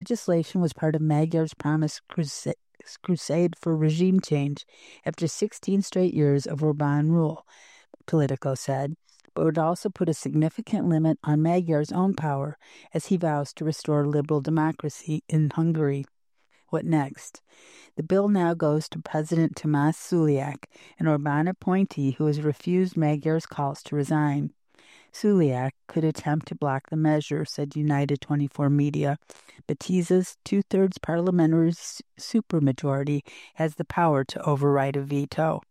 legislation was part of Magyar's promised crusade for regime change after 16 straight years of Orbán rule, Politico said, but would also put a significant limit on Magyar's own power as he vows to restore liberal democracy in Hungary. What next? The bill now goes to President Tamás Suliak, an Orbán appointee who has refused Magyar's calls to resign. Suliak could attempt to block the measure, said United 24 Media, but Tisa's two-thirds parliamentary supermajority has the power to override a veto.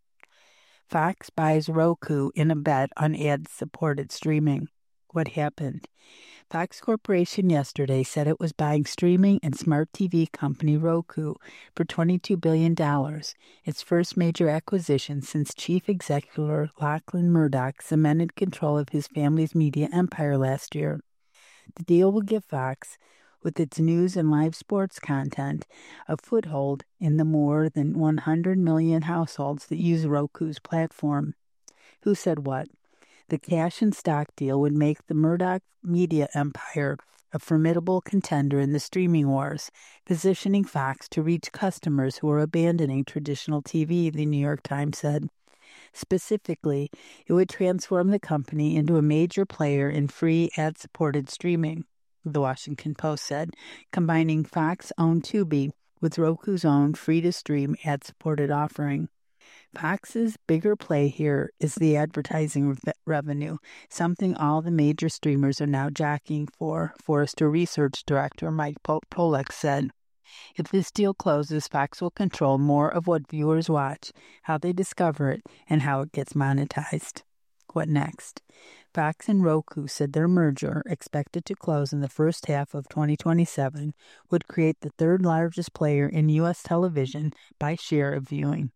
Fox buys Roku in a bet on ad-supported streaming. What happened? Fox Corporation yesterday said it was buying streaming and smart TV company Roku for $22 billion, its first major acquisition since chief executive Lachlan Murdoch cemented control of his family's media empire last year. The deal will give Fox, with its news and live sports content, a foothold in the more than 100 million households that use Roku's platform. Who said what? The cash and stock deal would make the Murdoch media empire a formidable contender in the streaming wars, positioning Fox to reach customers who are abandoning traditional TV, the New York Times said. Specifically, it would transform the company into a major player in free ad-supported streaming, the Washington Post said, combining Fox-owned Tubi with Roku's own free-to-stream ad-supported offering. Fox's bigger play here is the advertising revenue, something all the major streamers are now jockeying for, Forrester Research Director Mike Polak said. If this deal closes, Fox will control more of what viewers watch, how they discover it, and how it gets monetized. What next? Fox and Roku said their merger, expected to close in the first half of 2027, would create the third largest player in U.S. television by share of viewing.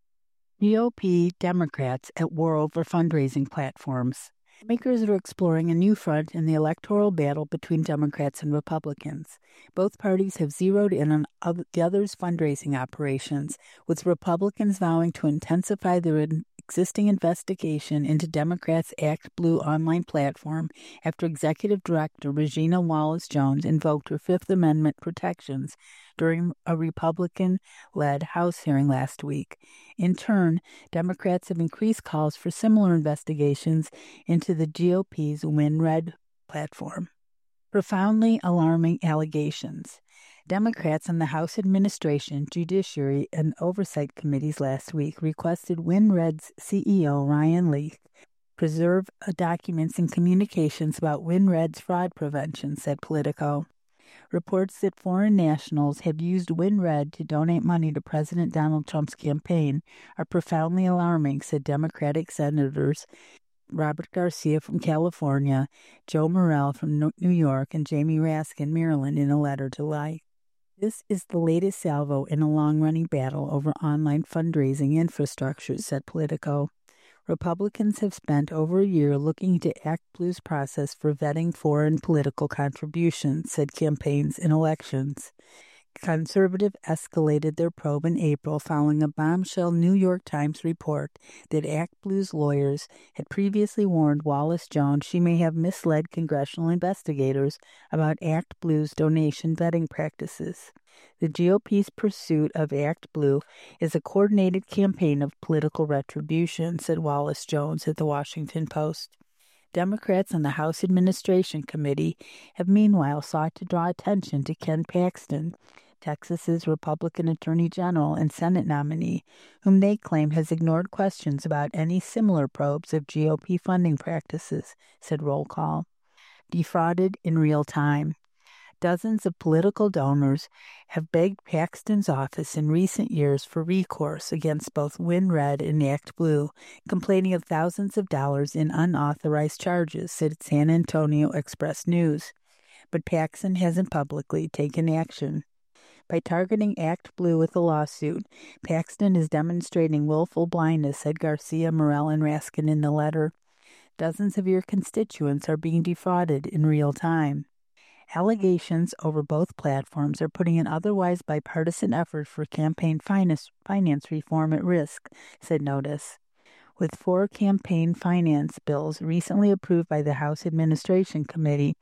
GOP Democrats at war over fundraising platforms. Lawmakers are exploring a new front in the electoral battle between Democrats and Republicans. Both parties have zeroed in on the other's fundraising operations, with Republicans vowing to intensify their existing investigation into Democrats' ActBlue online platform after Executive Director Regina Wallace-Jones invoked her Fifth Amendment protections during a Republican-led House hearing last week. In turn, Democrats have increased calls for similar investigations into the GOP's WinRed platform. Profoundly alarming allegations. Democrats on the House Administration, Judiciary, and Oversight Committees last week requested WinRed's CEO Ryan Leaf preserve documents and communications about WinRed's fraud prevention, said Politico. Reports that foreign nationals have used WinRed to donate money to President Donald Trump's campaign are profoundly alarming, said Democratic Senators Robert Garcia from California, Joe Morell from New York, and Jamie Raskin, Maryland, in a letter to Life. This is the latest salvo in a long-running battle over online fundraising infrastructure, said Politico. Republicans have spent over a year looking into ActBlue's process for vetting foreign political contributions, said Campaigns and Elections. Conservative escalated their probe in April following a bombshell New York Times report that ActBlue's lawyers had previously warned Wallace-Jones she may have misled congressional investigators about ActBlue's donation vetting practices. The GOP's pursuit of ActBlue is a coordinated campaign of political retribution, said Wallace-Jones at the Washington Post. Democrats on the House Administration Committee have meanwhile sought to draw attention to Ken Paxton, Texas's Republican Attorney General and Senate nominee, whom they claim has ignored questions about any similar probes of GOP funding practices, said Roll Call. Defrauded in real time. Dozens of political donors have begged Paxton's office in recent years for recourse against both WinRed and ActBlue, complaining of thousands of dollars in unauthorized charges, said San Antonio Express News. But Paxton hasn't publicly taken action. By targeting ActBlue with a lawsuit, Paxton is demonstrating willful blindness, said Garcia, Morell, and Raskin in the letter. Dozens of your constituents are being defrauded in real time. Allegations over both platforms are putting an otherwise bipartisan effort for campaign finance reform at risk, said Notice. With 4 campaign finance bills recently approved by the House Administration Committee,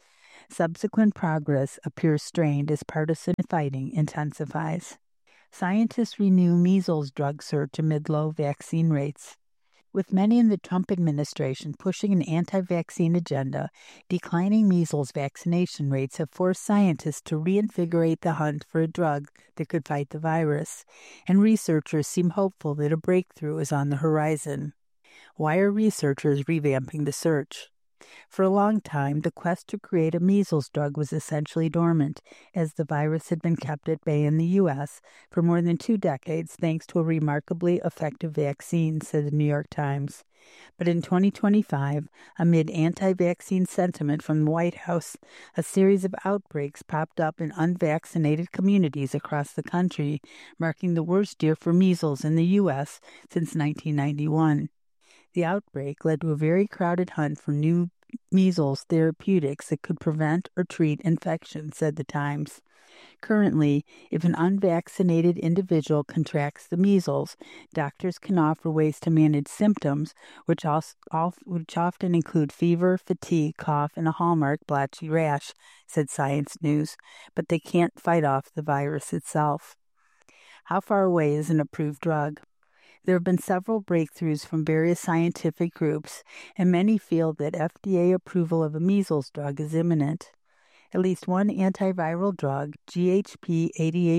Subsequent progress appears strained as partisan fighting intensifies. Scientists renew measles drug search amid low vaccine rates. With many in the Trump administration pushing an anti-vaccine agenda, declining measles vaccination rates have forced scientists to reinvigorate the hunt for a drug that could fight the virus, and researchers seem hopeful that a breakthrough is on the horizon. Why are researchers revamping the search? For a long time, the quest to create a measles drug was essentially dormant, as the virus had been kept at bay in the U.S. for more than 2 decades thanks to a remarkably effective vaccine, said the New York Times. But in 2025, amid anti-vaccine sentiment from the White House, a series of outbreaks popped up in unvaccinated communities across the country, marking the worst year for measles in the U.S. since 1991. The outbreak led to a very crowded hunt for new measles therapeutics that could prevent or treat infection, said the Times. Currently, if an unvaccinated individual contracts the measles, doctors can offer ways to manage symptoms, which often include fever, fatigue, cough, and a hallmark blotchy rash, said Science News, but they can't fight off the virus itself. How far away is an approved drug? There have been several breakthroughs from various scientific groups, and many feel that FDA approval of a measles drug is imminent. At least one antiviral drug, GHP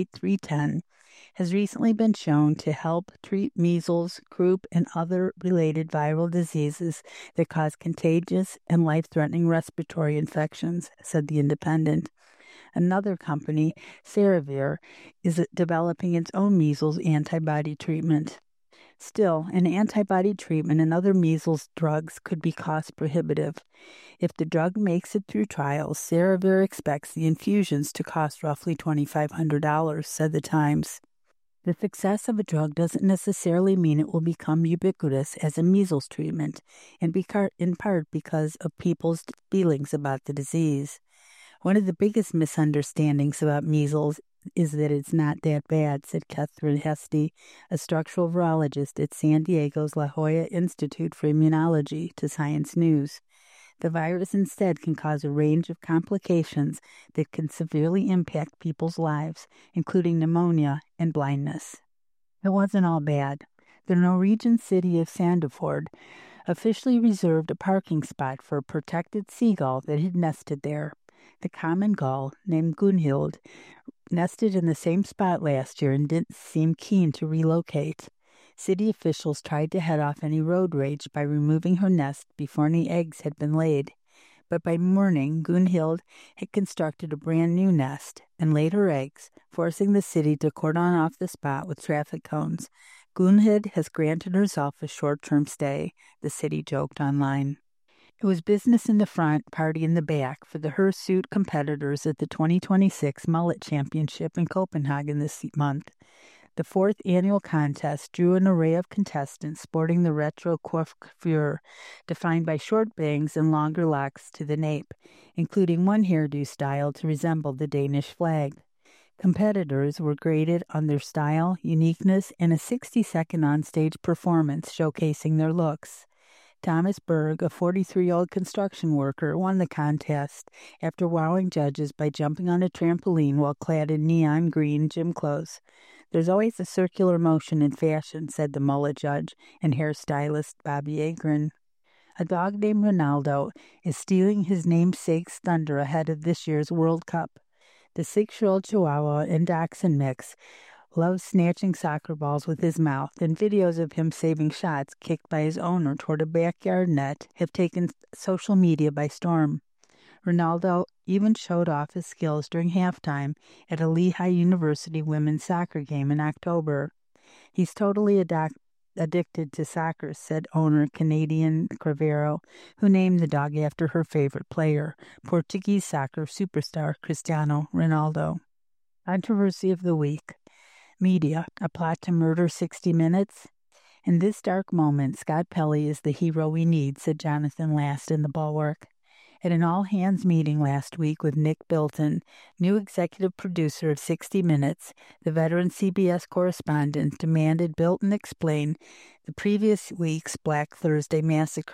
88310, has recently been shown to help treat measles, croup, and other related viral diseases that cause contagious and life-threatening respiratory infections, said The Independent. Another company, Ceravir, is developing its own measles antibody treatment. Still, an antibody treatment and other measles drugs could be cost prohibitive. If the drug makes it through trials, Ceravir expects the infusions to cost roughly $2,500, said the Times. The success of a drug doesn't necessarily mean it will become ubiquitous as a measles treatment, and in part because of people's feelings about the disease. One of the biggest misunderstandings about measles is that it's not that bad, said Catherine Hesty, a structural virologist at San Diego's La Jolla Institute for Immunology, to Science News. The virus instead can cause a range of complications that can severely impact people's lives, including pneumonia and blindness. It wasn't all bad. The Norwegian city of Sandefjord officially reserved a parking spot for a protected seagull that had nested there. The common gull, named Gunhild, nested in the same spot last year and didn't seem keen to relocate. City officials tried to head off any road rage by removing her nest before any eggs had been laid. But by morning, Gunhild had constructed a brand new nest and laid her eggs, forcing the city to cordon off the spot with traffic cones. Gunhild has granted herself a short-term stay, the city joked online. It was business in the front, party in the back for the hirsute competitors at the 2026 Mullet Championship in Copenhagen this month. The 4th annual contest drew an array of contestants sporting the retro coiffure, defined by short bangs and longer locks to the nape, including one hairdo style to resemble the Danish flag. Competitors were graded on their style, uniqueness, and a 60-second onstage performance showcasing their looks. Thomas Berg, a 43-year-old construction worker, won the contest after wowing judges by jumping on a trampoline while clad in neon green gym clothes. There's always a circular motion in fashion, said the mullet judge and hairstylist Bobby Agron. A dog named Ronaldo is stealing his namesake's thunder ahead of this year's World Cup. The 6-year-old Chihuahua and Dachshund mix loves snatching soccer balls with his mouth, and videos of him saving shots kicked by his owner toward a backyard net have taken social media by storm. Ronaldo even showed off his skills during halftime at a Lehigh University women's soccer game in October. He's totally addicted to soccer, said owner Canadian Crivero, who named the dog after her favorite player, Portuguese soccer superstar Cristiano Ronaldo. Controversy of the week. Media, a plot to murder 60 Minutes? In this dark moment, Scott Pelley is the hero we need, said Jonathan Last in The Bulwark. At an all-hands meeting last week with Nick Bilton, new executive producer of 60 Minutes, the veteran CBS correspondent demanded Bilton explain the previous week's Black Thursday massacre.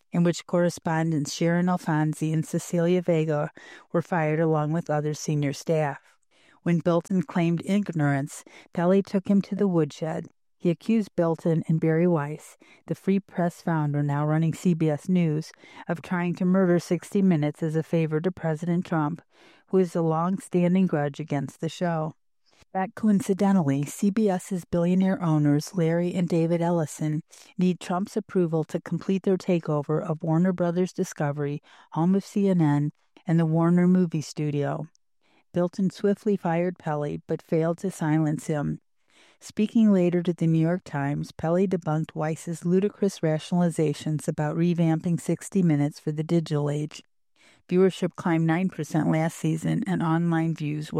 in which correspondents Sharon Alfonsi and Cecilia Vega were fired along with other senior staff. When Bilton claimed ignorance, Pelley took him to the woodshed. He accused Bilton and Barry Weiss, the Free Press founder now running CBS News, of trying to murder 60 Minutes as a favor to President Trump, who has a long-standing grudge against the show. That coincidentally, CBS's billionaire owners Larry and David Ellison need Trump's approval to complete their takeover of Warner Brothers Discovery, home of CNN, and the Warner Movie Studio. Bilton swiftly fired Pelley, but failed to silence him. Speaking later to the New York Times, Pelley debunked Weiss's ludicrous rationalizations about revamping 60 Minutes for the digital age. Viewership climbed 9% last season, and online views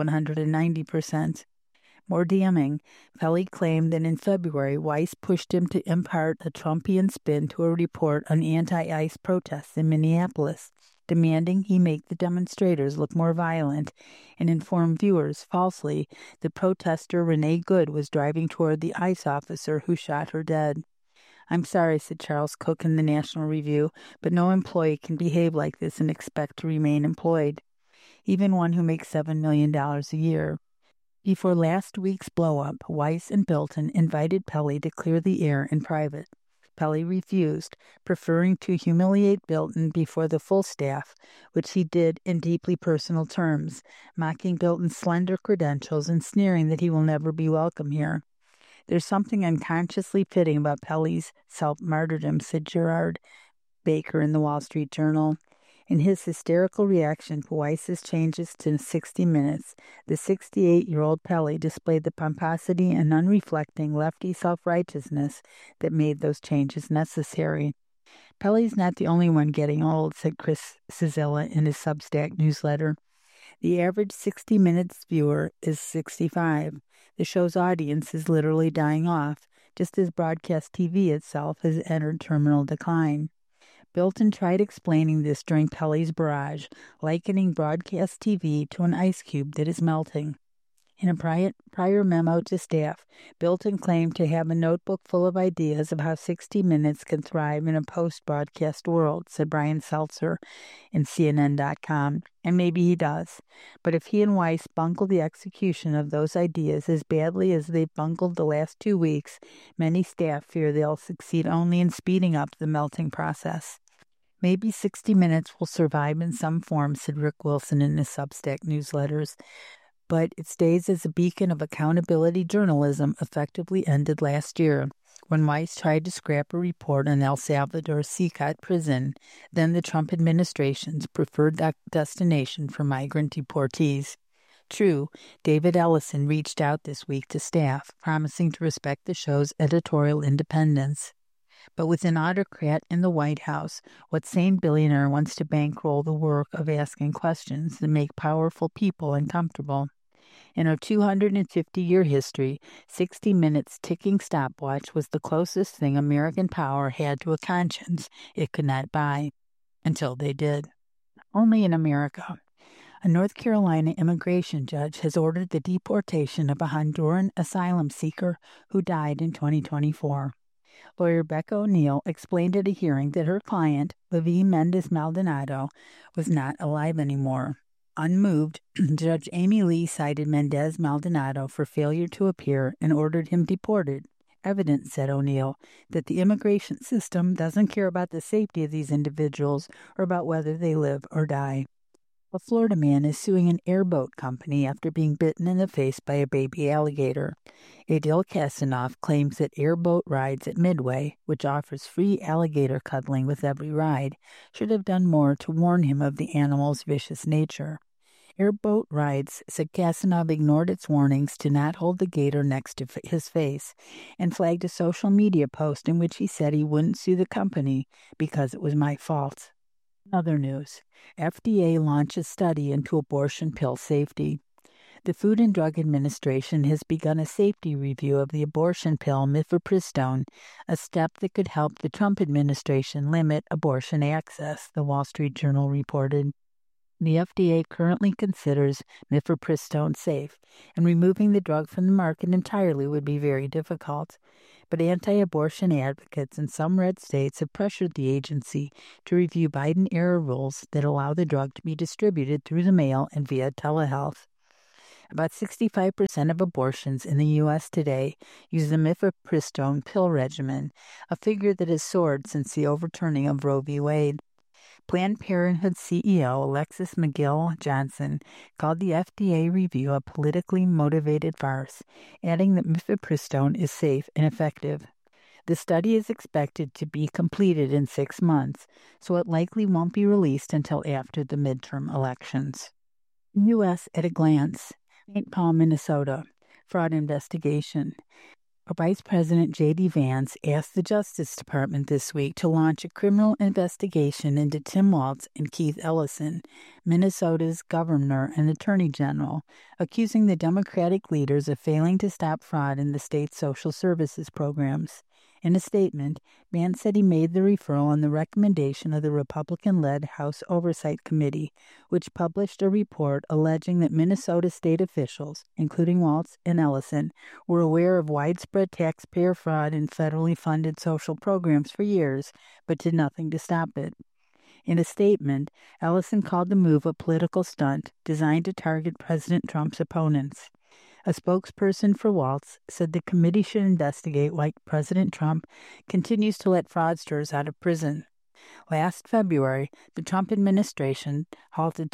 190%. More damning, Pelley claimed that in February, Weiss pushed him to impart a Trumpian spin to a report on anti-ICE protests in Minneapolis, demanding he make the demonstrators look more violent and inform viewers falsely that protester Renee Good was driving toward the ICE officer who shot her dead. "I'm sorry," said Charles Cook in the National Review, "but no employee can behave like this and expect to remain employed, even one who makes $7 million a year." Before last week's blow-up, Weiss and Bilton invited Pelley to clear the air in private. Pelley refused, preferring to humiliate Bilton before the full staff, which he did in deeply personal terms, mocking Bilton's slender credentials and sneering that he will never be welcome here. "There's something unconsciously fitting about Pelley's self-martyrdom," said Gerard Baker in the Wall Street Journal. In his hysterical reaction to Weiss's changes to 60 Minutes, the 68-year-old Pelley displayed the pomposity and unreflecting lefty self-righteousness that made those changes necessary. "Pelley's not the only one getting old," said Chris Cizilla in his Substack newsletter. "The average 60 Minutes viewer is 65. The show's audience is literally dying off, just as broadcast TV itself has entered terminal decline." Bilton tried explaining this during Pelley's barrage, likening broadcast TV to an ice cube that is melting. In a prior memo to staff, Bilton claimed to have a notebook full of ideas of how 60 Minutes can thrive in a post-broadcast world, said Brian Seltzer in CNN.com, and maybe he does. But if he and Weiss bungle the execution of those ideas as badly as they've bungled the last 2 weeks, many staff fear they'll succeed only in speeding up the melting process. "Maybe 60 Minutes will survive in some form," said Rick Wilson in his Substack newsletters, but its days as a beacon of accountability journalism effectively ended last year, when Weiss tried to scrap a report on El Salvador's CICOT prison, then the Trump administration's preferred destination for migrant deportees. True, David Ellison reached out this week to staff, promising to respect the show's editorial independence. But with an autocrat in the White House, what sane billionaire wants to bankroll the work of asking questions that make powerful people uncomfortable? In our 250-year history, 60 Minutes' ticking stopwatch was the closest thing American power had to a conscience it could not buy, until they did. Only in America. A North Carolina immigration judge has ordered the deportation of a Honduran asylum seeker who died in 2024. Lawyer Becca O'Neill explained at a hearing that her client, Levi Mendez Maldonado, was not alive anymore. Unmoved, Judge Amy Lee cited Mendez Maldonado for failure to appear and ordered him deported. Evidence, said O'Neill, that the immigration system doesn't care about the safety of these individuals or about whether they live or die. A Florida man is suing an airboat company after being bitten in the face by a baby alligator. Adil Kasanoff claims that airboat rides at Midway, which offers free alligator cuddling with every ride, should have done more to warn him of the animal's vicious nature. Airboat Rides said Kasanoff ignored its warnings to not hold the gator next to his face and flagged a social media post in which he said he wouldn't sue the company because it was my fault. In other news, FDA launches study into abortion pill safety. The Food and Drug Administration has begun a safety review of the abortion pill mifepristone, a step that could help the Trump administration limit abortion access, the Wall Street Journal reported. The FDA currently considers mifepristone safe, and removing the drug from the market entirely would be very difficult. But anti-abortion advocates in some red states have pressured the agency to review Biden-era rules that allow the drug to be distributed through the mail and via telehealth. About 65% of abortions in the U.S. today use the mifepristone pill regimen, a figure that has soared since the overturning of Roe v. Wade. Planned Parenthood CEO Alexis McGill Johnson called the FDA review a politically motivated farce, adding that mifepristone is safe and effective. The study is expected to be completed in 6 months, so it likely won't be released until after the midterm elections. U.S. at a glance. St. Paul, Minnesota. Fraud investigation. Vice President J.D. Vance asked the Justice Department this week to launch a criminal investigation into Tim Walz and Keith Ellison, Minnesota's governor and attorney general, accusing the Democratic leaders of failing to stop fraud in the state's social services programs. In a statement, Vance said he made the referral on the recommendation of the Republican-led House Oversight Committee, which published a report alleging that Minnesota state officials, including Walz and Ellison, were aware of widespread taxpayer fraud in federally funded social programs for years, but did nothing to stop it. In a statement, Ellison called the move a political stunt designed to target President Trump's opponents. A spokesperson for Walz said the committee should investigate why President Trump continues to let fraudsters out of prison. Last February, the Trump administration halted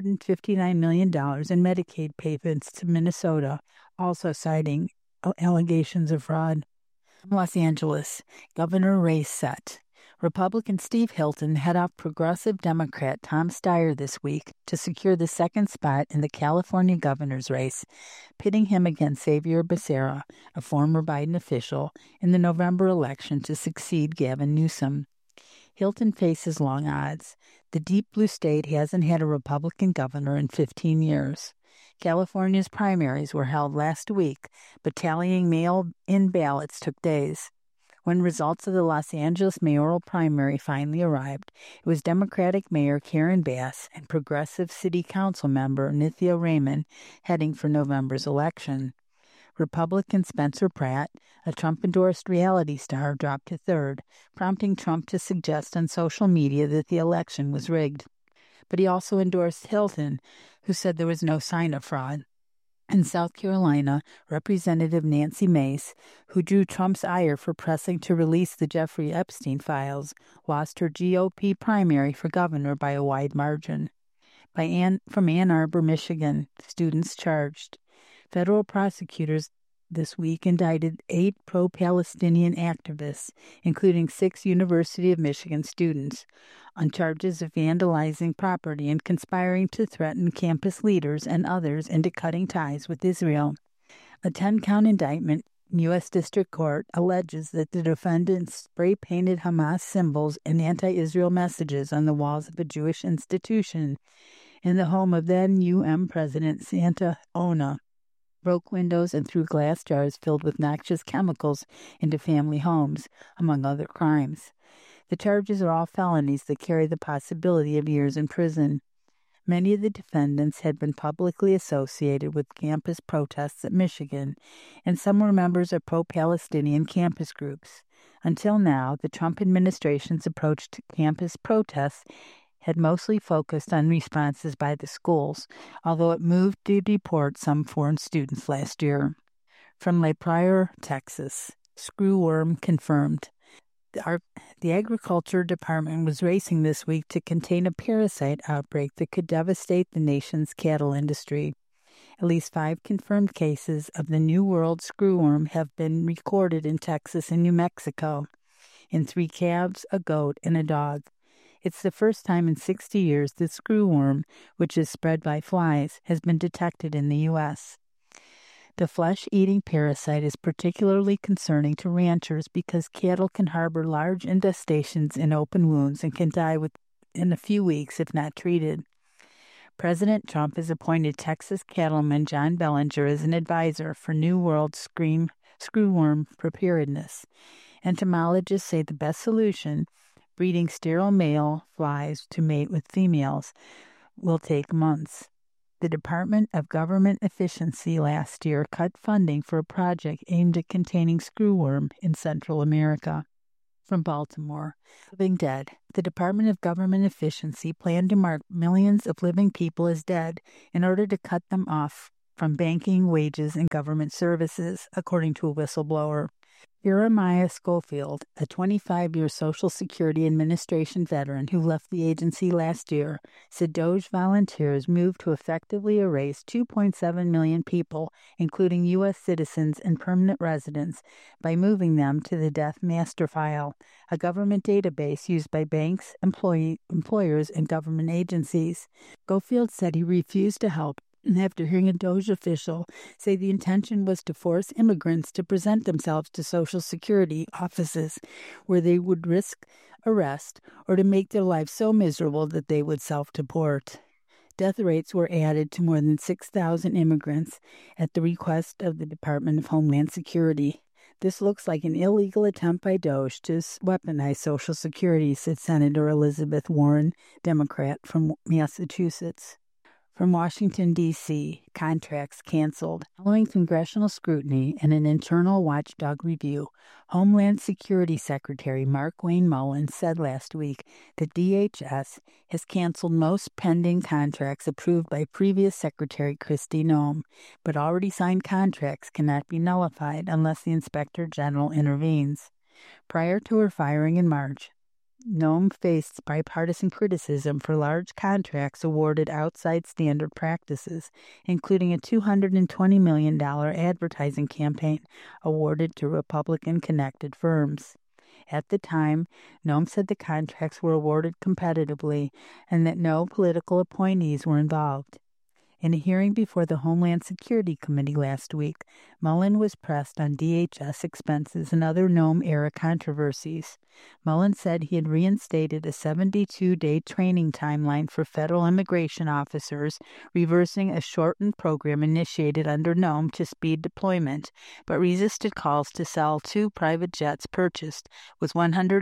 $259 million in Medicaid payments to Minnesota, also citing allegations of fraud. Los Angeles, governor race set. Republican Steve Hilton head off progressive Democrat Tom Steyer this week to secure the second spot in the California governor's race, pitting him against Xavier Becerra, a former Biden official, in the November election to succeed Gavin Newsom. Hilton faces long odds. The deep blue state hasn't had a Republican governor in 15 years. California's primaries were held last week, but tallying mail-in ballots took days. When results of the Los Angeles mayoral primary finally arrived, it was Democratic Mayor Karen Bass and progressive city council member Nithya Raman heading for November's election. Republican Spencer Pratt, a Trump-endorsed reality star, dropped to third, prompting Trump to suggest on social media that the election was rigged. But he also endorsed Hilton, who said there was no sign of fraud. In South Carolina, Representative Nancy Mace, who drew Trump's ire for pressing to release the Jeffrey Epstein files, lost her GOP primary for governor by a wide margin. From Ann Arbor, Michigan, students charged. Federal prosecutors this week indicted 8 pro-Palestinian activists, including 6 University of Michigan students, on charges of vandalizing property and conspiring to threaten campus leaders and others into cutting ties with Israel. A 10-count indictment in U.S. District Court alleges that the defendants spray-painted Hamas symbols and anti-Israel messages on the walls of a Jewish institution in the home of then President Santa Ona, broke windows and threw glass jars filled with noxious chemicals into family homes, among other crimes. The charges are all felonies that carry the possibility of years in prison. Many of the defendants had been publicly associated with campus protests at Michigan, and some were members of pro-Palestinian campus groups. Until now, the Trump administration's approach to campus protests had mostly focused on responses by the schools, although it moved to deport some foreign students last year. From La Pryor, Texas, screwworm confirmed. The Agriculture Department was racing this week to contain a parasite outbreak that could devastate the nation's cattle industry. At least 5 confirmed cases of the New World screwworm have been recorded in Texas and New Mexico, in 3 calves, a goat, and a dog. It's the first time in 60 years that screwworm, which is spread by flies, has been detected in the U.S. The flesh-eating parasite is particularly concerning to ranchers because cattle can harbor large infestations in open wounds and can die within a few weeks if not treated. President Trump has appointed Texas cattleman John Bellinger as an advisor for New World screwworm preparedness. Entomologists say the best solution, breeding sterile male flies to mate with females, will take months. The Department of Government Efficiency last year cut funding for a project aimed at containing screwworm in Central America. From Baltimore, living dead. The Department of Government Efficiency planned to mark millions of living people as dead in order to cut them off from banking, wages, and government services, according to a whistleblower. Jeremiah Schofield, a 25-year Social Security Administration veteran who left the agency last year, said DOGE volunteers moved to effectively erase 2.7 million people, including U.S. citizens and permanent residents, by moving them to the Death Master File, a government database used by banks, employers, and government agencies. Schofield said he refused to help after hearing a DOGE official say the intention was to force immigrants to present themselves to Social Security offices where they would risk arrest or to make their lives so miserable that they would self-deport. Death rates were added to more than 6,000 immigrants at the request of the Department of Homeland Security. This looks like an illegal attempt by DOGE to weaponize Social Security, said Senator Elizabeth Warren, Democrat from Massachusetts. From Washington, D.C., contracts canceled. Following congressional scrutiny and an internal watchdog review, Homeland Security Secretary Markwayne Mullins said last week that DHS has canceled most pending contracts approved by previous Secretary Kristi Noem, but already signed contracts cannot be nullified unless the Inspector General intervenes. Prior to her firing in March, Noem faced bipartisan criticism for large contracts awarded outside standard practices, including a $220 million advertising campaign awarded to Republican-connected firms. At the time, Noem said the contracts were awarded competitively and that no political appointees were involved. In a hearing before the Homeland Security Committee last week, Mullin was pressed on DHS expenses and other Noem-era controversies. Mullin said he had reinstated a 72-day training timeline for federal immigration officers, reversing a shortened program initiated under Noem to speed deployment, but resisted calls to sell 2 private jets purchased with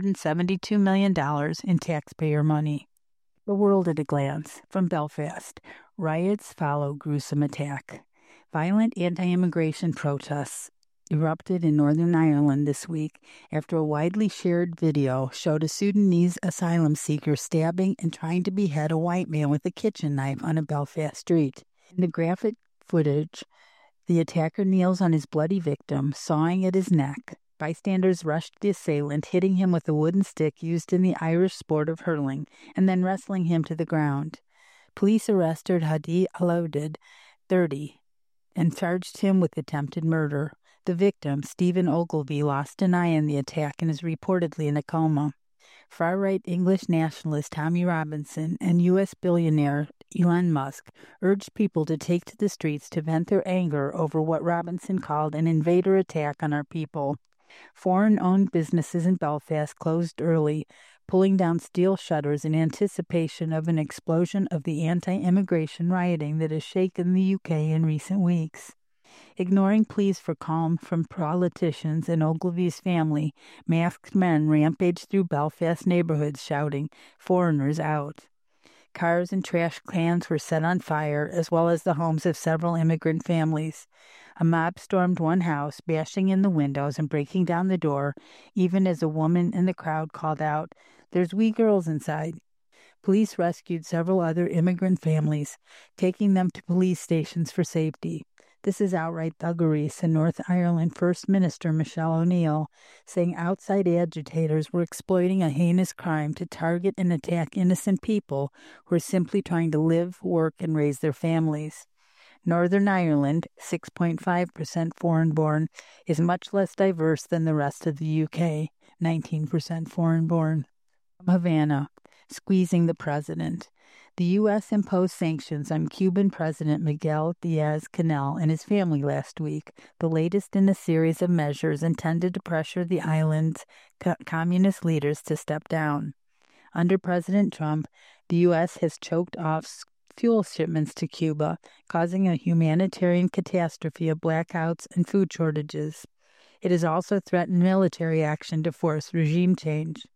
$172 million in taxpayer money. The world at a glance. From Belfast. Riots follow gruesome attack. Violent anti-immigration protests erupted in Northern Ireland this week after a widely shared video showed a Sudanese asylum seeker stabbing and trying to behead a white man with a kitchen knife on a Belfast street. In the graphic footage, the attacker kneels on his bloody victim, sawing at his neck. Bystanders rushed the assailant, hitting him with a wooden stick used in the Irish sport of hurling, and then wrestling him to the ground. Police arrested Hadi Alaudid, 30, and charged him with attempted murder. The victim, Stephen Ogilvie, lost an eye in the attack and is reportedly in a coma. Far-right English nationalist Tommy Robinson and U.S. billionaire Elon Musk urged people to take to the streets to vent their anger over what Robinson called an invader attack on our people. Foreign-owned businesses in Belfast closed early, pulling down steel shutters in anticipation of an explosion of the anti-immigration rioting that has shaken the UK in recent weeks. Ignoring pleas for calm from politicians and Ogilvie's family, masked men rampaged through Belfast neighborhoods shouting, "Foreigners out." Cars and trash cans were set on fire, as well as the homes of several immigrant families. A mob stormed one house, bashing in the windows and breaking down the door, even as a woman in the crowd called out, "There's wee girls inside." Police rescued several other immigrant families, taking them to police stations for safety. "This is outright thuggery," said North Ireland First Minister Michelle O'Neill, saying outside agitators were exploiting a heinous crime to target and attack innocent people who are simply trying to live, work, and raise their families. Northern Ireland, 6.5% foreign-born, is much less diverse than the rest of the UK, 19% foreign-born. From Havana, squeezing the president. The U.S. imposed sanctions on Cuban President Miguel Diaz-Canel and his family last week, the latest in a series of measures intended to pressure the island's communist leaders to step down. Under President Trump, the U.S. has choked off fuel shipments to Cuba, causing a humanitarian catastrophe of blackouts and food shortages. It has also threatened military action to force regime change.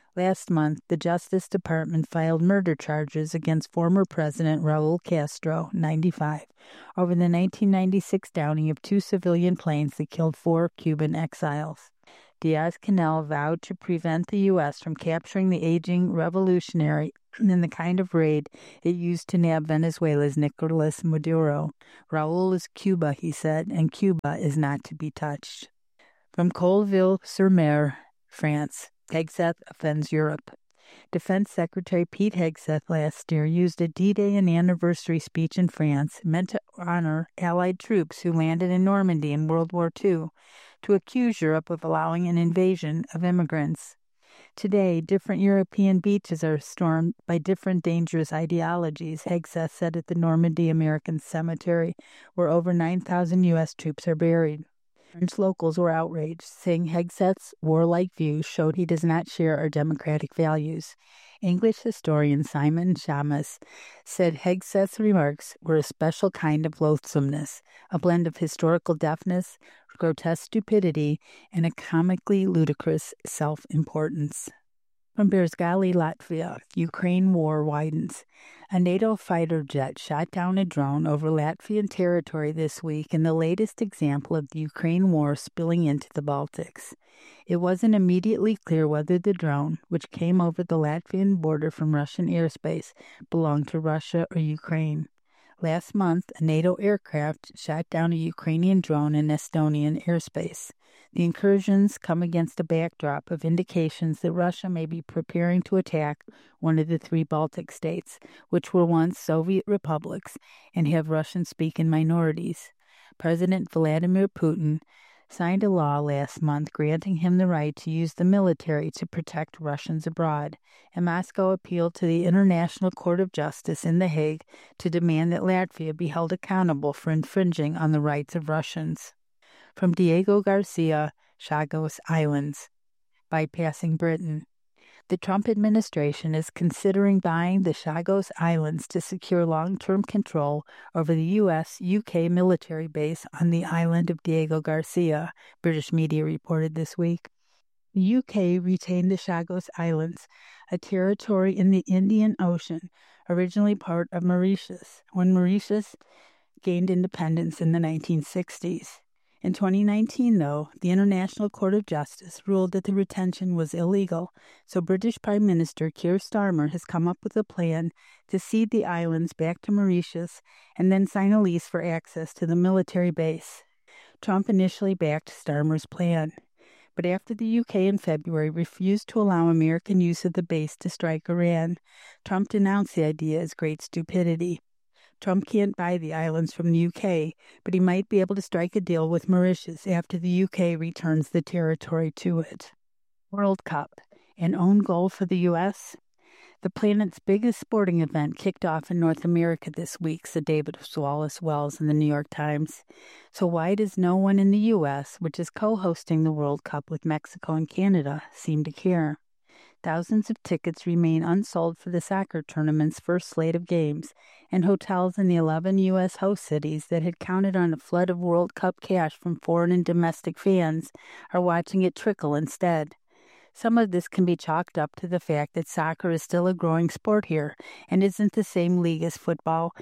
Last month, the Justice Department filed murder charges against former President Raul Castro, 95, over the 1996 downing of 2 civilian planes that killed 4 Cuban exiles. Diaz-Canel vowed to prevent the U.S. from capturing the aging revolutionary in the kind of raid it used to nab Venezuela's Nicolas Maduro. Raul is Cuba, he said, and Cuba is not to be touched. From Colleville-sur-Mer, France, Hegseth offends Europe. Defense Secretary Pete Hegseth last year used a D-Day and anniversary speech in France meant to honor Allied troops who landed in Normandy in World War II to accuse Europe of allowing an invasion of immigrants. Today, different European beaches are stormed by different dangerous ideologies, Hegseth said at the Normandy American Cemetery, where over 9,000 U.S. troops are buried. French locals were outraged, saying Hegseth's warlike views showed he does not share our democratic values. English historian Simon Shamus said Hegseth's remarks were a special kind of loathsomeness, a blend of historical deafness, grotesque stupidity, and a comically ludicrous self-importance. From Berzgali, Latvia, Ukraine war widens. A NATO fighter jet shot down a drone over Latvian territory this week in the latest example of the Ukraine war spilling into the Baltics. It wasn't immediately clear whether the drone, which came over the Latvian border from Russian airspace, belonged to Russia or Ukraine. Last month, a NATO aircraft shot down a Ukrainian drone in Estonian airspace. The incursions come against a backdrop of indications that Russia may be preparing to attack one of the 3 Baltic states, which were once Soviet republics and have Russian-speaking minorities. President Vladimir Putin signed a law last month granting him the right to use the military to protect Russians abroad, and Moscow appealed to the International Court of Justice in The Hague to demand that Latvia be held accountable for infringing on the rights of Russians. From Diego Garcia, Chagos Islands, bypassing Britain. The Trump administration is considering buying the Chagos Islands to secure long-term control over the U.S.-UK military base on the island of Diego Garcia, British media reported this week. The UK retained the Chagos Islands, a territory in the Indian Ocean, originally part of Mauritius, when Mauritius gained independence in the 1960s. In 2019, though, the International Court of Justice ruled that the retention was illegal, so British Prime Minister Keir Starmer has come up with a plan to cede the islands back to Mauritius and then sign a lease for access to the military base. Trump initially backed Starmer's plan, but after the UK in February refused to allow American use of the base to strike Iran, Trump denounced the idea as great stupidity. Trump can't buy the islands from the UK, but he might be able to strike a deal with Mauritius after the UK returns the territory to it. World Cup, an own goal for the U.S.? The planet's biggest sporting event kicked off in North America this week, said David Wallace Wells in the New York Times. So why does no one in the U.S., which is co-hosting the World Cup with Mexico and Canada, seem to care? Thousands of tickets remain unsold for the soccer tournament's first slate of games, and hotels in the 11 U.S. host cities that had counted on a flood of World Cup cash from foreign and domestic fans are watching it trickle instead. Some of this can be chalked up to the fact that soccer is still a growing sport here and isn't the same league as football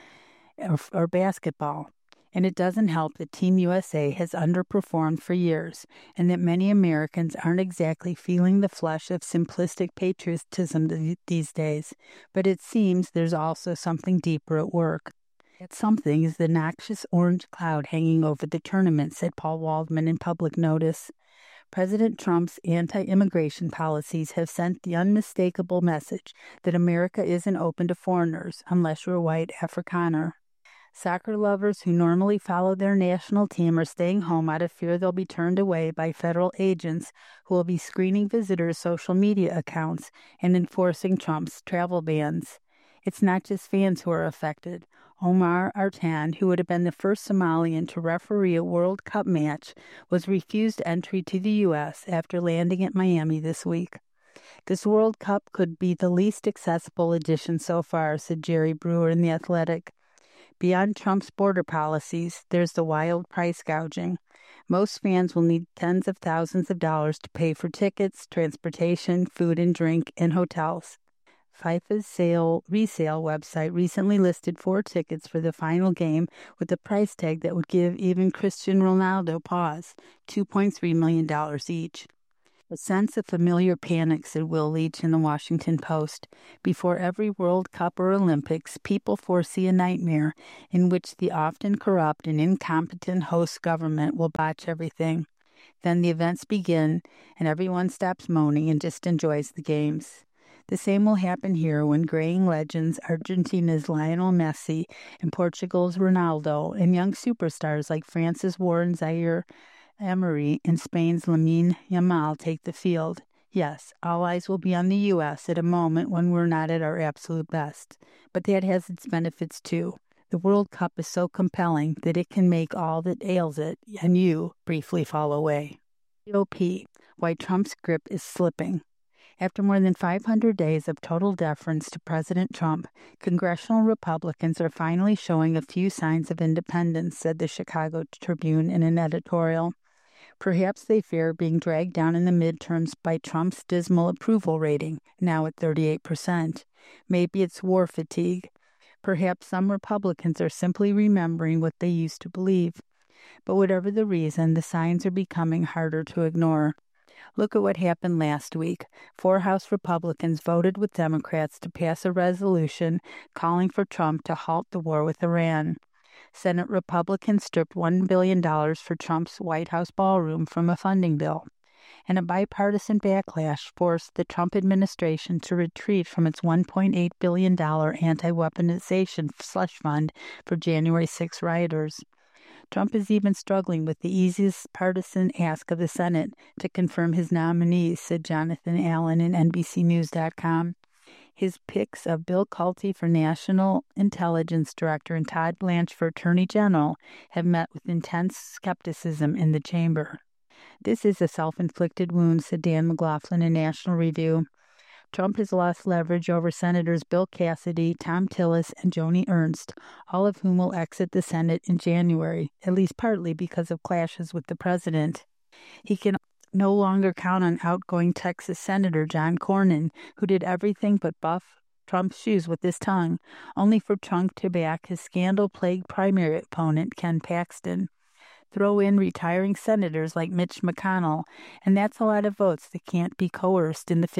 or basketball. And it doesn't help that Team USA has underperformed for years and that many Americans aren't exactly feeling the flush of simplistic patriotism these days. But it seems there's also something deeper at work. That something is the noxious orange cloud hanging over the tournament, said Paul Waldman in Public Notice. President Trump's anti-immigration policies have sent the unmistakable message that America isn't open to foreigners unless you're a white Afrikaner. Soccer lovers who normally follow their national team are staying home out of fear they'll be turned away by federal agents who will be screening visitors' social media accounts and enforcing Trump's travel bans. It's not just fans who are affected. Omar Artan, who would have been the first Somalian to referee a World Cup match, was refused entry to the U.S. after landing at Miami this week. This World Cup could be the least accessible edition so far, said Jerry Brewer in The Athletic. Beyond Trump's border policies, there's the wild price gouging. Most fans will need tens of thousands of dollars to pay for tickets, transportation, food and drink, and hotels. FIFA's resale website recently listed 4 tickets for the final game with a price tag that would give even Cristiano Ronaldo pause, $2.3 million each. A sense of familiar panic, said Will Leach in the Washington Post. Before every World Cup or Olympics, people foresee a nightmare in which the often corrupt and incompetent host government will botch everything. Then the events begin, and everyone stops moaning and just enjoys the games. The same will happen here when graying legends, Argentina's Lionel Messi and Portugal's Ronaldo, and young superstars like France's Warren Zaire Emery and Spain's Lamine Yamal take the field. Yes, all eyes will be on the U.S. at a moment when we're not at our absolute best. But that has its benefits too. The World Cup is so compelling that it can make all that ails it and you briefly fall away. GOP, why Trump's grip is slipping. After more than 500 days of total deference to President Trump, congressional Republicans are finally showing a few signs of independence, said the Chicago Tribune in an editorial. Perhaps they fear being dragged down in the midterms by Trump's dismal approval rating, now at 38%. Maybe it's war fatigue. Perhaps some Republicans are simply remembering what they used to believe. But whatever the reason, the signs are becoming harder to ignore. Look at what happened last week. 4 House Republicans voted with Democrats to pass a resolution calling for Trump to halt the war with Iran. Senate Republicans stripped $1 billion for Trump's White House ballroom from a funding bill, and a bipartisan backlash forced the Trump administration to retreat from its $1.8 billion anti-weaponization slush fund for January 6 rioters. Trump is even struggling with the easiest partisan ask of the Senate to confirm his nominees, said Jonathan Allen in NBCNews.com. His picks of Bill Culte for National Intelligence Director and Todd Blanche for Attorney General have met with intense skepticism in the chamber. This is a self-inflicted wound, said Dan McLaughlin in National Review. Trump has lost leverage over Senators Bill Cassidy, Thom Tillis, and Joni Ernst, all of whom will exit the Senate in January, at least partly because of clashes with the president. He can no longer count on outgoing Texas Senator John Cornyn, who did everything but buff Trump's shoes with his tongue, only for Trump to back his scandal-plagued primary opponent, Ken Paxton. Throw in retiring senators like Mitch McConnell, and that's a lot of votes that can't be coerced in the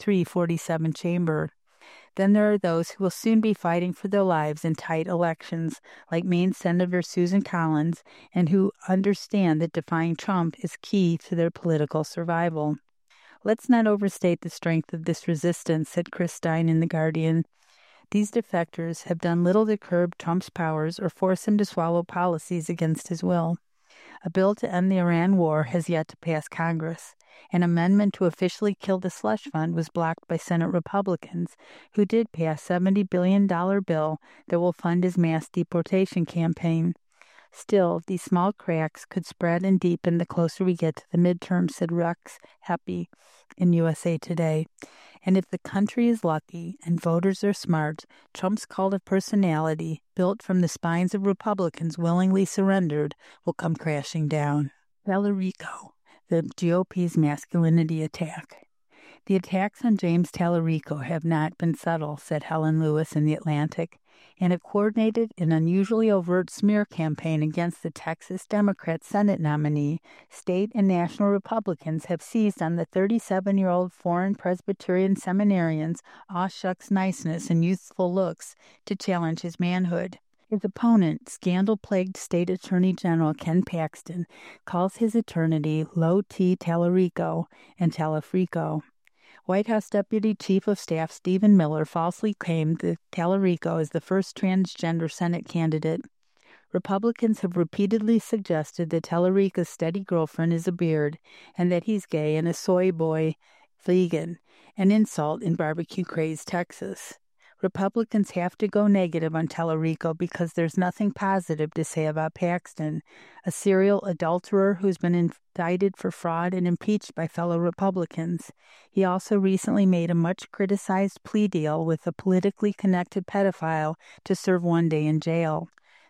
53-47 chamber. Then there are those who will soon be fighting for their lives in tight elections, like Maine Senator Susan Collins, and who understand that defying Trump is key to their political survival. Let's not overstate the strength of this resistance, said Chris Stein in The Guardian. These defectors have done little to curb Trump's powers or force him to swallow policies against his will. A bill to end the Iran war has yet to pass Congress. An amendment to officially kill the slush fund was blocked by Senate Republicans, who did pass a $70 billion bill that will fund his mass deportation campaign. Still, these small cracks could spread and deepen the closer we get to the midterm, said Rex Heppy in USA Today. And if the country is lucky and voters are smart, Trump's cult of personality, built from the spines of Republicans willingly surrendered, will come crashing down. Tallarico, the GOP's masculinity attack. The attacks on James Tallarico have not been subtle, said Helen Lewis in The Atlantic, and a coordinated and unusually overt smear campaign against the Texas Democrat Senate nominee. State and national Republicans have seized on the 37-year-old foreign Presbyterian seminarian's aw-shucks niceness and youthful looks to challenge his manhood. His opponent, scandal-plagued State Attorney General Ken Paxton, calls his eternity Low T Tallarico and Tallafrico. White House Deputy Chief of Staff Stephen Miller falsely claimed that Tallarico is the first transgender Senate candidate. Republicans have repeatedly suggested that Tallarico's steady girlfriend is a beard and that he's gay and a soy boy vegan, an insult in barbecue-crazed Texas. Republicans have to go negative on Tallarico because there's nothing positive to say about Paxton, a serial adulterer who's been indicted for fraud and impeached by fellow Republicans. He also recently made a much-criticized plea deal with a politically connected pedophile to serve one day in jail.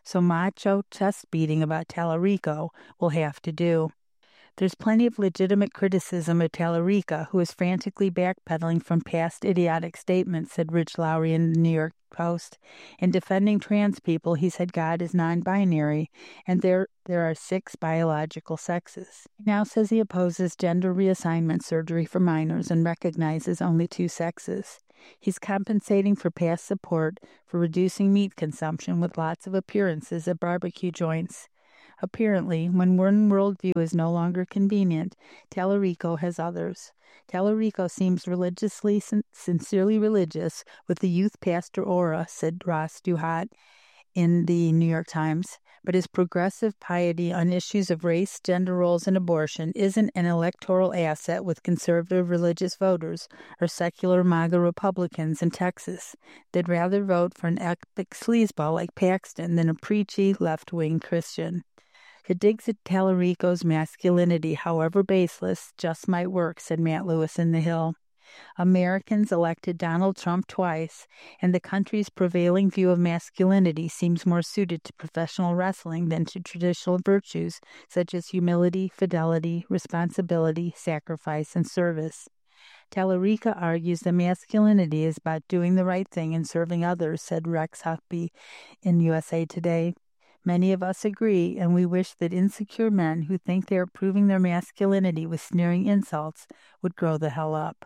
so macho chest-beating about Tallarico will have to do. There's plenty of legitimate criticism of Tallarico, who is frantically backpedaling from past idiotic statements, said Rich Lowry in the New York Post. In defending trans people, he said God is non-binary, and there are 6 biological sexes. He now says he opposes gender reassignment surgery for minors and recognizes only 2 sexes. He's compensating for past support for reducing meat consumption with lots of appearances at barbecue joints. Apparently, when one worldview is no longer convenient, Tallarico has others. Tallarico seems sincerely religious with the youth pastor aura, said Ross Duhat in the New York Times, but his progressive piety on issues of race, gender roles, and abortion isn't an electoral asset with conservative religious voters or secular MAGA Republicans in Texas. They'd rather vote for an epic sleazeball like Paxton than a preachy left-wing Christian. It digs at Tallarico's masculinity, however baseless, just might work, said Matt Lewis in The Hill. Americans elected Donald Trump twice, and the country's prevailing view of masculinity seems more suited to professional wrestling than to traditional virtues such as humility, fidelity, responsibility, sacrifice, and service. Tallarico argues that masculinity is about doing the right thing and serving others, said Rex Huckabee in USA Today. Many of us agree, and we wish that insecure men who think they are proving their masculinity with sneering insults would grow the hell up.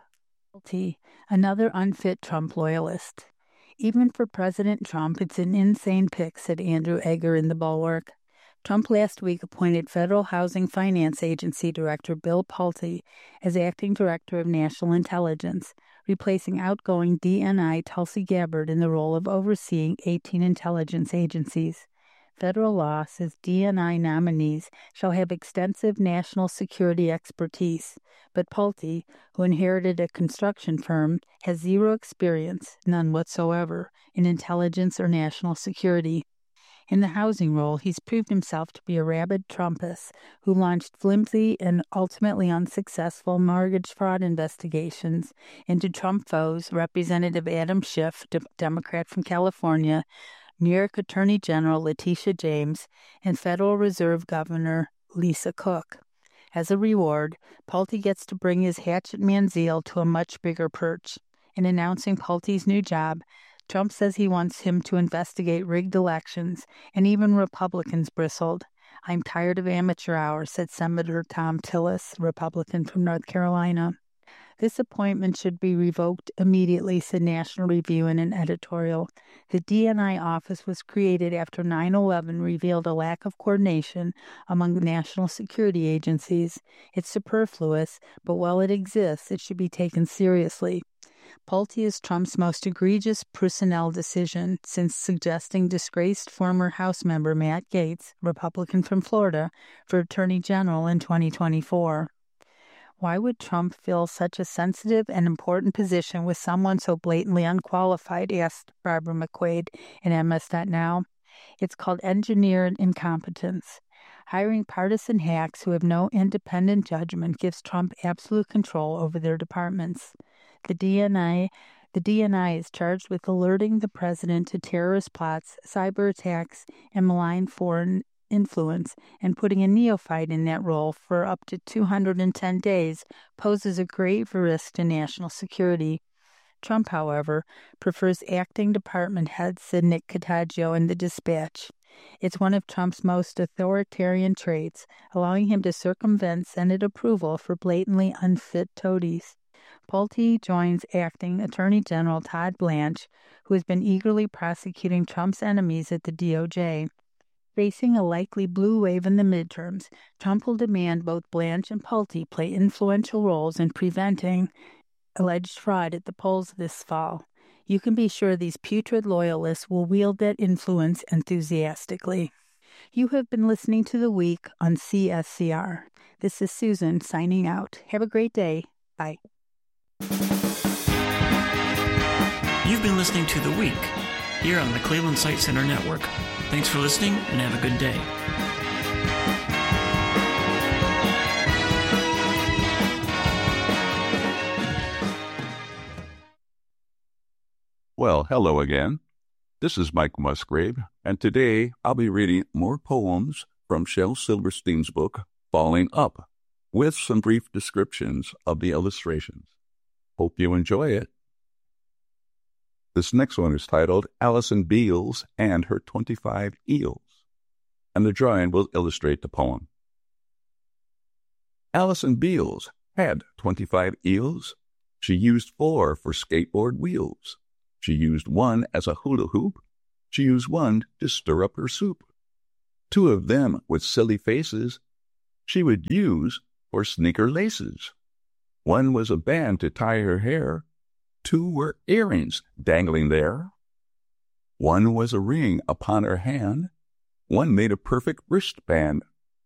Another unfit Trump loyalist. Even for President Trump, it's an insane pick, said Andrew Egger in The Bulwark. Trump last week appointed Federal Housing Finance Agency Director Bill Pulte as acting director of National Intelligence, replacing outgoing DNI Tulsi Gabbard in the role of overseeing 18 intelligence agencies. Federal law says DNI nominees shall have extensive national security expertise, but Pulte, who inherited a construction firm, has zero experience, none whatsoever, in intelligence or national security. In the housing role, he's proved himself to be a rabid Trumpist who launched flimsy and ultimately unsuccessful mortgage fraud investigations into Trump foes Representative Adam Schiff, Democrat from California, New York Attorney General Letitia James, and Federal Reserve Governor Lisa Cook. As a reward, Pulte gets to bring his hatchet man zeal to a much bigger perch. In announcing Pulte's new job, Trump says he wants him to investigate rigged elections, and even Republicans bristled. I'm tired of amateur hour, said Senator Thom Tillis, Republican from North Carolina. This appointment should be revoked immediately, said National Review in an editorial. The DNI office was created after 9/11 revealed a lack of coordination among national security agencies. It's superfluous, but while it exists, it should be taken seriously. Pulte is Trump's most egregious personnel decision since suggesting disgraced former House member Matt Gaetz, Republican from Florida, for Attorney General in 2024. Why would Trump fill such a sensitive and important position with someone so blatantly unqualified, asked Barbara McQuaid in MS.Now. It's called engineered incompetence. Hiring partisan hacks who have no independent judgment gives Trump absolute control over their departments. The DNI is charged with alerting the president to terrorist plots, cyber attacks, and malign foreign influence, and putting a neophyte in that role for up to 210 days poses a grave risk to national security. Trump, however, prefers acting department heads, said Nick Cottagio in the Dispatch. It's one of Trump's most authoritarian traits, allowing him to circumvent Senate approval for blatantly unfit toadies. Pulte joins acting Attorney General Todd Blanche, who has been eagerly prosecuting Trump's enemies at the DOJ. Facing a likely blue wave in the midterms, Trump will demand both Blanche and Pulte play influential roles in preventing alleged fraud at the polls this fall. You can be sure these putrid loyalists will wield that influence enthusiastically. You have been listening to The Week on CSCR. This is Susan signing out. Have a great day. Bye. You've been listening to The Week here on the Cleveland Sight Center Network. Thanks for listening and have a good day. Well, hello again. This is Mike Musgrave, and today I'll be reading more poems from Shel Silverstein's book, Falling Up, with some brief descriptions of the illustrations. Hope you enjoy it. This next one is titled Alison Beals and Her 25 Eels, and the drawing will illustrate the poem. Alison Beals had 25 eels. She used 4 for skateboard wheels. She used 1 as a hula hoop. She used 1 to stir up her soup. 2 of them with silly faces she would use for sneaker laces. 1 was a band to tie her hair. 2 were earrings dangling there. 1 was a ring upon her hand. 1 made a perfect wristband.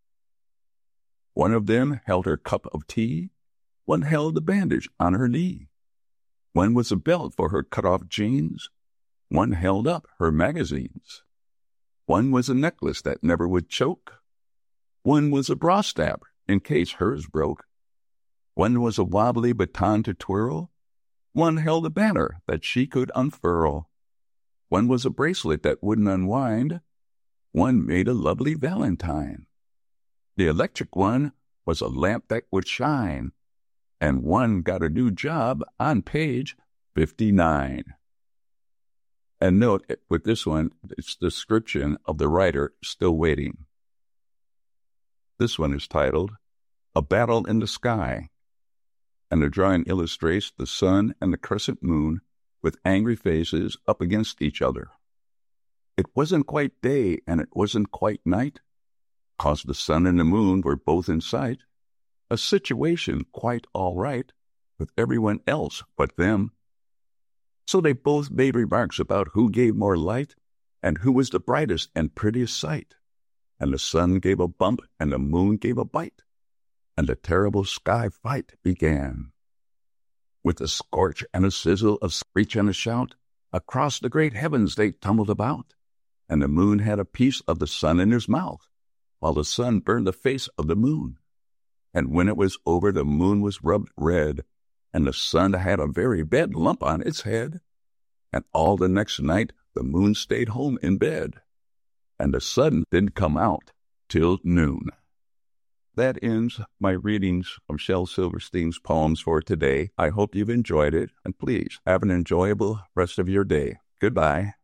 1 of them held her cup of tea. 1 held a bandage on her knee. 1 was a belt for her cut-off jeans. 1 held up her magazines. 1 was a necklace that never would choke. 1 was a bra strap in case hers broke. 1 was a wobbly baton to twirl. 1 held a banner that she could unfurl. 1 was a bracelet that wouldn't unwind. 1 made a lovely valentine. The electric one was a lamp that would shine. And 1 got a new job on page 59. And note, with this one, it's the description of the writer still waiting. This one is titled, A Battle in the Sky, and the drawing illustrates the sun and the crescent moon with angry faces up against each other. It wasn't quite day and it wasn't quite night, 'cause the sun and the moon were both in sight. A situation quite all right with everyone else but them. So they both made remarks about who gave more light and who was the brightest and prettiest sight. And the sun gave a bump and the moon gave a bite, and the terrible sky fight began. With a scorch and a sizzle, a screech and a shout, across the great heavens they tumbled about, and the moon had a piece of the sun in his mouth, while the sun burned the face of the moon. And when it was over, the moon was rubbed red, and the sun had a very bad lump on its head. And all the next night the moon stayed home in bed, and the sun didn't come out till noon. That ends my readings of Shel Silverstein's poems for today. I hope you've enjoyed it, and please have an enjoyable rest of your day. Goodbye.